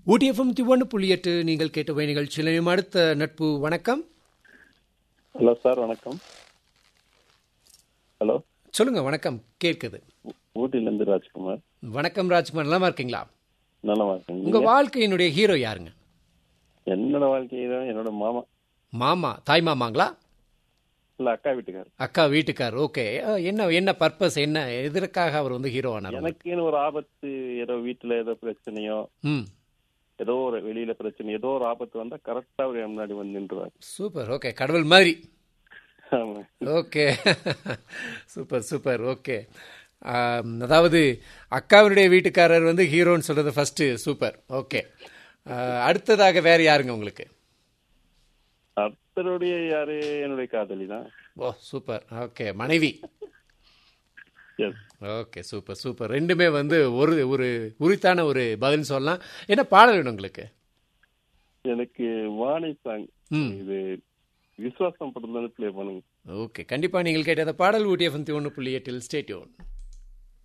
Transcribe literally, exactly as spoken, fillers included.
ஊட்டி FM ஒன்று புள்ளி எட்டு நீங்கள் கேட்டவை நிகழ்ச்சியிலையும் அடுத்த நட்பு. வணக்கம். ஹலோ சார், வணக்கம். ஹலோ, சொல்லுங்க. வணக்கம், கேட்குது. ஊட்டிலேருந்து ராஜ்குமார். வணக்கம் ராஜ்குமார், நலமா இருக்கீங்களா? நலமா இருக்கேன். உங்க வாழ்க்கையினுடைய ஹீரோ யாருங்க? என்னோட வாழ்க்கையில என்னோட மாமா. மாமா? தாய் மாமாங்களா? இல்ல, அக்கா வீட்டுக்கார். அக்கா வீட்டுக்கார். ஓகே. என்ன என்ன பர்பஸ், என்ன எதற்காக அவர் வந்து ஹீரோ ஆனார்? எனக்குன்னு ஒரு ஆபத்து, ஏதோ வீட்டுல ஏதோ பிரச்சனையோ, ம் ஏதோ ஒரு வெளியில பிரச்சனை, ஏதோ ஒரு ஆபத்து வந்தா கரெக்டா அவர் என் முன்னாடி வந்து நின்றுவார். சூப்பர். ஓகே, கடவுள் மாதிரி. ஆமா. Okay, super super. ஓகே, அதாவது அக்காவினுடைய வீட்டுக்காரர் வந்து ஹீரோன்னு சொல்றது ஃபர்ஸ்ட். சூப்பர். ஓகே, அடுத்ததாக வேற யாருங்க உங்களுக்கு? அத்தருடைய யாரு? என்னுடைய காதலி தான். ஓ, சூப்பர். ஓகே, மனைவி. எஸ். Okay, super super. ரெண்டுமே வந்து ஒரு ஒரு உரித்தான ஒரு பதில் சொல்லலாம். என்ன பாடல் வேணும் உங்களுக்கு? எனக்கு வாணி சாங், இது விசுவாசம் படத்துல பிளே பண்ணுங்க. ஓகே, கண்டிப்பா நீங்கள் கேட்ட பாடல் ஊட்டி எஃப்எம் ஒன்று புள்ளி எட்டில் ஸ்டே டியூன்.